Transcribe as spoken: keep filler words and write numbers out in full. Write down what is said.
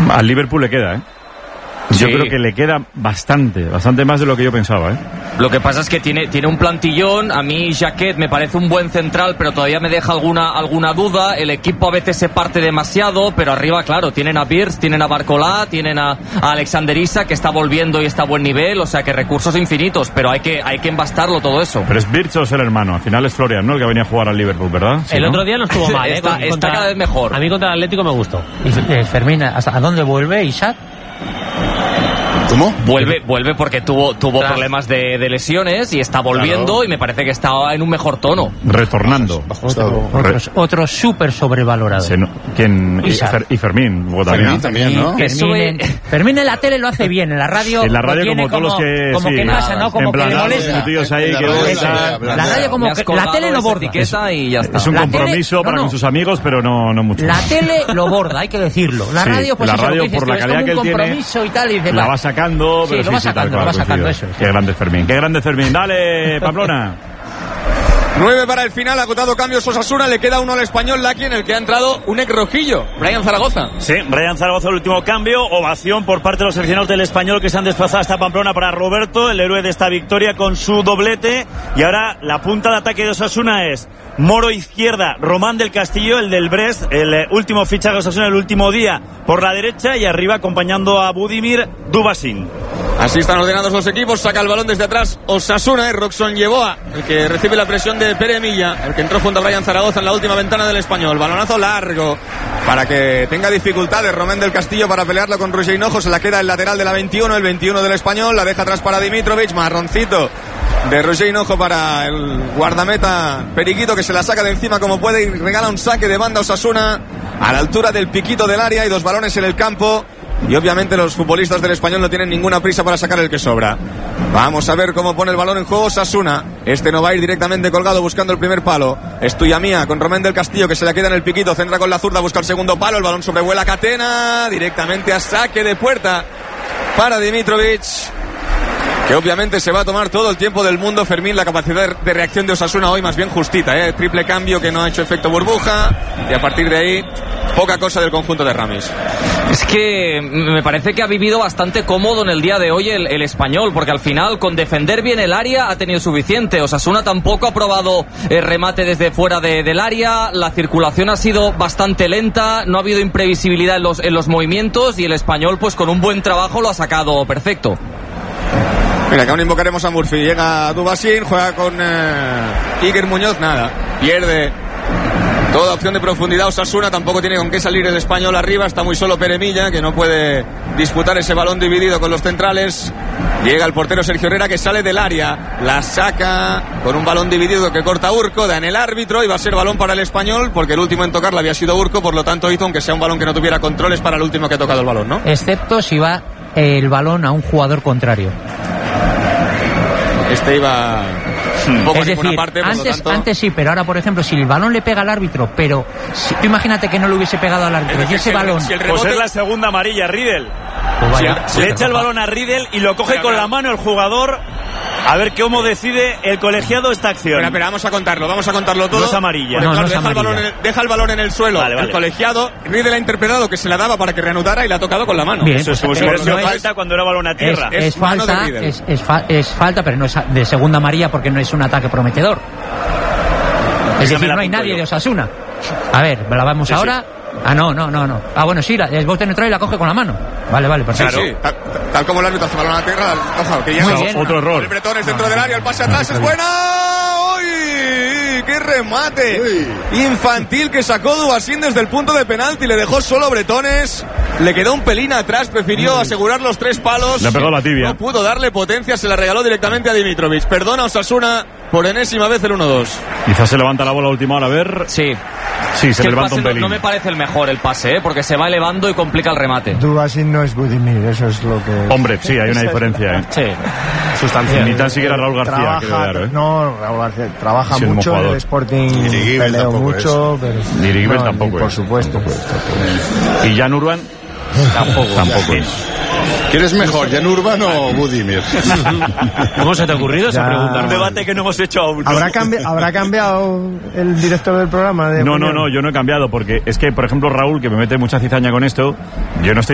Al Liverpool le queda, ¿eh? Yo sí. creo que le queda bastante, bastante más de lo que yo pensaba, ¿eh? Lo que pasa es que tiene, tiene un plantillón. A mí Jacquet me parece un buen central, pero todavía me deja alguna, alguna duda. El equipo a veces se parte demasiado, pero arriba, claro, tienen a Birz, tienen a Barcolá, tienen a, a Alexander Isak, que está volviendo y está a buen nivel. O sea que recursos infinitos, pero hay que, hay que embastarlo todo eso. Pero es Birz o es el hermano. Al final es Florian, ¿no? El que venía a jugar al Liverpool, ¿verdad? Sí, el ¿no? otro día no estuvo mal, ¿eh? está, contra, está cada vez mejor. A mí contra el Atlético me gustó. Y, eh, Fermín, ¿a dónde vuelve Isak? ¿Cómo? Vuelve, vuelve porque tuvo, tuvo problemas de, de lesiones y está volviendo, claro. Y me parece que está en un mejor tono. Retornando. Otro, otro, otro súper sobrevalorado. Se no, ¿quién? Y, Fer, y Fermín. Fermín también, ¿no? Fermín, en, Fermín en la tele lo hace bien, en la radio. En la radio como todos los que. Como sí, que pasa, ¿no? Como que le molesta. Ahí, la, que radio, la, la radio como que. La tele lo borda. Y ya está. Es un la compromiso tele, para no, no. con sus amigos, pero no, no mucho. La tele lo borda, hay que decirlo. La sí, radio, pues la eso, radio, lo que dices, por la calidad que él tiene, y tal, y la va sacando, pero sí, lo va sacando, lo va sacando eso. Qué grande Fermín, qué grande Fermín. Dale, Pamplona. nueve para el final, agotado cambios Osasuna, le queda uno al Español Laki, en el que ha entrado un ex rojillo, Brian Zaragoza. Sí, Brian Zaragoza, el último cambio, ovación por parte de los seleccionados del Español que se han desplazado hasta Pamplona para Roberto, el héroe de esta victoria con su doblete. Y ahora la punta de ataque de Osasuna es Moro izquierda, Román del Castillo, el del Brest, el último fichaje de Osasuna el último día por la derecha, y arriba acompañando a Budimir, Dubasin. Así están ordenados los equipos, saca el balón desde atrás Osasuna, es Roxon Yeboa el que recibe la presión de Pere Milla, el que entró junto a Brian Zaragoza en la última ventana del Español. Balonazo largo para que tenga dificultades Román del Castillo para pelearlo con Roger Hinojo. Se la queda el lateral de la veintiuno, el veintiuno del Español, la deja atrás para Dimitrovic, marroncito de Roger Hinojo para el guardameta Periquito, que se la saca de encima como puede y regala un saque de banda Osasuna a la altura del piquito del área. Y dos balones en el campo. Y obviamente los futbolistas del Español no tienen ninguna prisa para sacar el que sobra. Vamos a ver cómo pone el balón en juego Osasuna. Este no va a ir directamente colgado buscando el primer palo. Es tuya mía con Román del Castillo, que se la queda en el piquito. Centra con la zurda, busca el segundo palo. El balón sobrevuela Catena directamente a saque de puerta para Dimitrovic, que obviamente se va a tomar todo el tiempo del mundo. Fermín, la capacidad de reacción de Osasuna hoy más bien justita, ¿eh? Triple cambio que no ha hecho efecto burbuja, y a partir de ahí poca cosa del conjunto de Ramis. Es que me parece que ha vivido bastante cómodo en el día de hoy el, el Español, porque al final con defender bien el área ha tenido suficiente. Osasuna tampoco ha probado el remate desde fuera de, del área, la circulación ha sido bastante lenta, no ha habido imprevisibilidad en los, en los movimientos, y el Español pues con un buen trabajo lo ha sacado perfecto. Mira, que aún invocaremos a Murphy. Llega Dubasin, juega con eh, Iker Muñoz, nada, pierde toda opción de profundidad. Osasuna tampoco tiene con qué salir el Español arriba, está muy solo Pere Milla, que no puede disputar ese balón dividido con los centrales. Llega el portero Sergio Herrera, que sale del área, la saca con un balón dividido que corta Urco, da en el árbitro, y va a ser balón para el Español, porque el último en tocarla había sido Urco, por lo tanto hizo, aunque sea un balón que no tuviera controles, para el último que ha tocado el balón, ¿no? Excepto si va el balón a un jugador contrario. Este iba un poco es decir, una parte, por antes, lo tanto... antes sí, pero ahora, por ejemplo, si el balón le pega al árbitro, pero si, tú imagínate que no le hubiese pegado al árbitro, es decir, y ese si el, balón... Si el rebote... Pues es la segunda amarilla, Riedel. Pues vaya, si le echa el balón a Riedel y lo coge con la mano el jugador. A ver cómo decide el colegiado esta acción. Espera, espera, vamos a contarlo, vamos a contarlo todo. No es amarilla. No, no, claro, no es deja, amarilla. El balón en el, deja el balón en el suelo. Vale, vale. El colegiado, Riedel ha interpretado que se la daba para que reanudara y la ha tocado con la mano. Bien, eso es como pues, si hubiera no sido es, falta cuando era balón a tierra. Es, es, Es mano falta, de Riedel. es, es, fa, es falta, pero no es de segunda amarilla porque no es un ataque prometedor. Es decir, no hay nadie yo. de Osasuna. A ver, la vamos sí, ahora. Sí. Ah, no, no, no, no. Ah, bueno, sí, la, el bote neutral y la coge con la mano. Vale, vale, perfecto. Sí, sí. Tal, tal como el árbitro hace balón a la tierra, ojo, que llega bien, otro error. El Bretón es dentro del área, el pase atrás es buena. ¡Uy! ¡Qué remate! Uy. Infantil que sacó Dubasin desde el punto de penalti, le dejó solo Bretones. Le quedó un pelín atrás, prefirió Uy. asegurar los tres palos. Le pegó la tibia. No pudo darle potencia, se la regaló directamente a Dimitrovic. Perdona Osasuna por enésima vez el uno dos. Quizás se levanta la bola a última hora, a ver. Sí. Sí, se que levanta un pelín. No, no me parece el mejor el pase, ¿eh? Porque se va elevando y complica el remate. Dubasin no es Budimir, eso es lo que... Hombre, sí, hay una diferencia, ¿eh? Sí, sustancial. Ni tan siquiera Raúl García, trabaja, quiero dar, ¿eh? No, Raúl García trabaja sí, mucho en el Sporting, peleó mucho, pero... Dirigibel no, tampoco por es. supuesto. ¿Y Jan Urban? Tampoco. Tampoco es. ¿Quién es mejor, Jan Urban o Budimir? ¿Cómo se te ha ocurrido esa Ya. pregunta? Un debate que no hemos hecho aún. ¿Habrá, cambi- ¿Habrá cambiado el director del programa? De No, opinión? no, no, yo no he cambiado, porque es que, por ejemplo, Raúl, que me mete mucha cizaña con esto, yo no estoy